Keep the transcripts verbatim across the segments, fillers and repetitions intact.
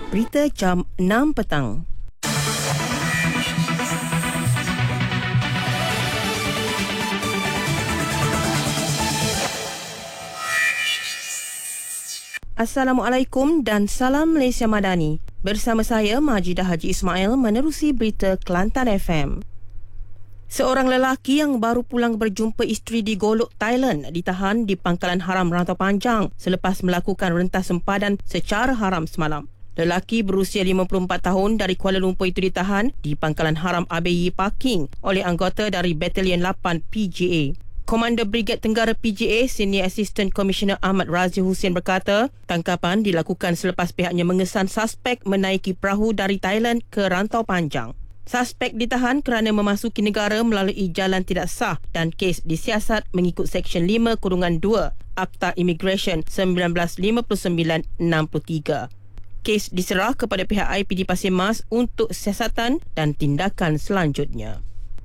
Berita jam enam petang. Assalamualaikum dan salam Malaysia Madani. Bersama saya Majidah Haji Ismail menerusi berita Kelantan F M. Seorang lelaki yang baru pulang berjumpa isteri di Golok, Thailand ditahan di Pangkalan Haram Rantau Panjang selepas melakukan rentas sempadan secara haram semalam. Lelaki berusia lima puluh empat tahun dari Kuala Lumpur itu ditahan di Pangkalan Haram A B Y Parking oleh anggota dari Batalion lapan P J A. Komander Brigade Tenggara P J A Senior Assistant Commissioner Ahmad Razif Hussein berkata, tangkapan dilakukan selepas pihaknya mengesan suspek menaiki perahu dari Thailand ke Rantau Panjang. Suspek ditahan kerana memasuki negara melalui jalan tidak sah dan kes disiasat mengikut Seksyen lima dua Akta Immigration seribu sembilan ratus lima puluh sembilan enam puluh tiga. Kes diserah kepada pihak I P D Pasir Mas untuk siasatan dan tindakan selanjutnya.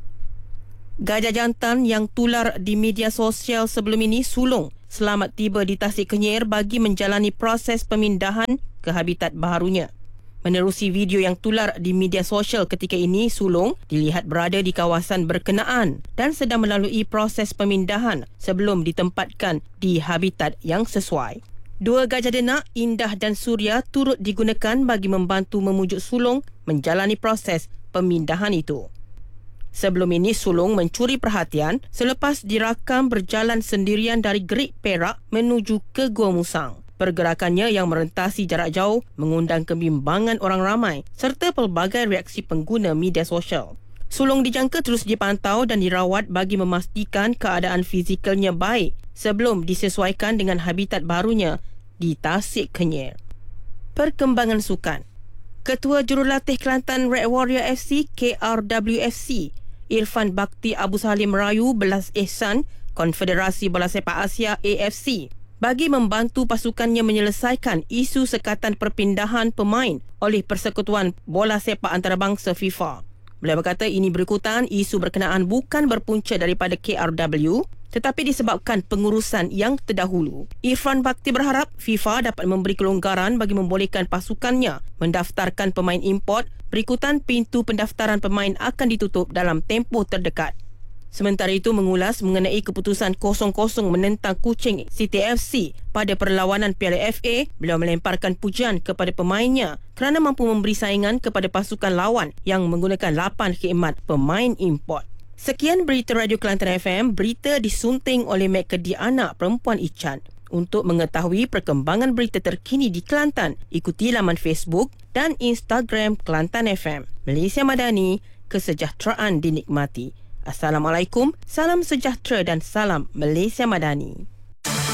Gajah jantan yang tular di media sosial sebelum ini sulung selamat tiba di Tasik Kenyir bagi menjalani proses pemindahan ke habitat baharunya. Menerusi video yang tular di media sosial ketika ini, sulung dilihat berada di kawasan berkenaan dan sedang melalui proses pemindahan sebelum ditempatkan di habitat yang sesuai. Dua gajah denak, Indah dan Surya, turut digunakan bagi membantu memujuk sulung menjalani proses pemindahan itu. Sebelum ini, sulung mencuri perhatian selepas dirakam berjalan sendirian dari Gerik Perak menuju ke Gua Musang. Pergerakannya yang merentasi jarak jauh mengundang kebimbangan orang ramai serta pelbagai reaksi pengguna media sosial. Sulung dijangka terus dipantau dan dirawat bagi memastikan keadaan fizikalnya baik sebelum disesuaikan dengan habitat barunya di Tasik Kenyir. Perkembangan sukan. Ketua Jurulatih Kelantan Red Warrior F C K R W F C Irfan Bakti Abu Salim merayu belas ihsan Konfederasi Bola Sepak Asia A F C bagi membantu pasukannya menyelesaikan isu sekatan perpindahan pemain oleh Persekutuan Bola Sepak Antarabangsa FIFA. Beliau berkata ini berikutan isu berkenaan bukan berpunca daripada K R W tetapi disebabkan pengurusan yang terdahulu. Irfan Bakti berharap FIFA dapat memberi kelonggaran bagi membolehkan pasukannya mendaftarkan pemain import berikutan pintu pendaftaran pemain akan ditutup dalam tempoh terdekat. Sementara itu, mengulas mengenai keputusan kosong kosong menentang Kuching City F C pada perlawanan Piala F A, beliau melemparkan pujian kepada pemainnya kerana mampu memberi saingan kepada pasukan lawan yang menggunakan lapan khidmat pemain import. Sekian berita Radio Kelantan F M, berita disunting oleh Mek Kedi Anak Perempuan Ican. Untuk mengetahui perkembangan berita terkini di Kelantan, ikuti laman Facebook dan Instagram Kelantan F M. Malaysia Madani, kesejahteraan dinikmati. Assalamualaikum, salam sejahtera dan salam Malaysia Madani.